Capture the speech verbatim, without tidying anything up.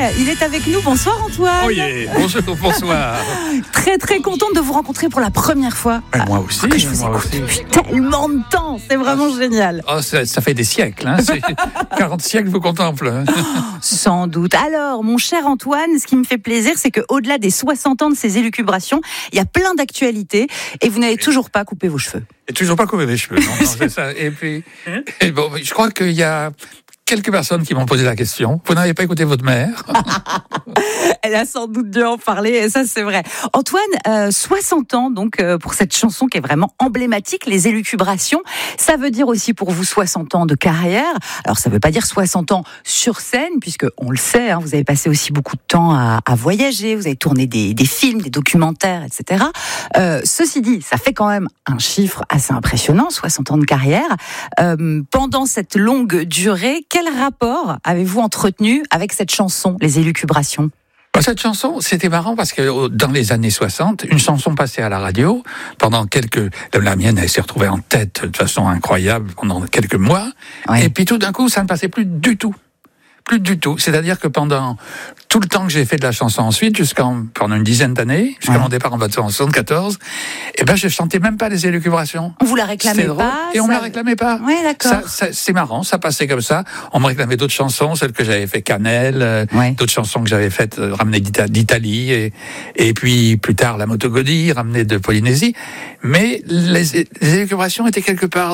il est avec nous. Bonsoir Antoine. Oh yeah. Bonjour, bonsoir. Très très contente de vous rencontrer pour la première fois. Mais moi aussi. Ah, que je vous moi écoute aussi. depuis tellement de temps, c'est vraiment Ah, génial. Oh, ça, ça fait des siècles. Hein. C'est quarante siècles vous contemple. Hein. Sans doute. Alors, mon cher Antoine, ce qui me fait plaisir, c'est qu'au-delà des soixante ans de ces élucubrations, il y a plein d'actualités et vous n'avez toujours pas coupé vos cheveux. Et toujours pas coupé les cheveux. Non, non, c'est ça. Et puis, et bon, je crois qu'il y a quelques personnes qui m'ont posé la question. Vous n'avez pas écouté votre mère? Elle a sans doute dû en parler, et ça c'est vrai. Antoine, euh, soixante ans donc euh, pour cette chanson qui est vraiment emblématique, les élucubrations. Ça veut dire aussi pour vous soixante ans de carrière. Alors ça veut pas dire soixante ans sur scène, puisque on le sait, hein, vous avez passé aussi beaucoup de temps à, à voyager, vous avez tourné des, des films, des documentaires, et cetera. Euh, ceci dit, ça fait quand même un chiffre assez impressionnant, soixante ans de carrière. Euh, pendant cette longue durée, quel rapport avez-vous entretenu avec cette chanson, les élucubrations ? Cette chanson, c'était marrant parce que dans les années soixante, une chanson passée à la radio, pendant quelques... La mienne, elle s'est retrouvée en tête de façon incroyable pendant quelques mois. Ouais. Et puis tout d'un coup, ça ne passait plus du tout. Plus du tout. C'est-à-dire que pendant tout le temps que j'ai fait de la chanson ensuite, jusqu'en pendant une dizaine d'années, jusqu'à ouais. mon départ en soixante-quatorze, eh ben je chantais même pas les élucubrations. On vous la réclamait C'était pas Et on ça... me la réclamait pas. Oui, d'accord. Ça, ça, c'est marrant, ça passait comme ça. On me réclamait d'autres chansons, celles que j'avais fait Cannelle, euh, ouais. d'autres chansons que j'avais faites euh, ramenées d'Italie, et, et puis plus tard la Motogodie, ramenée de Polynésie. Mais les, les élucubrations étaient quelque part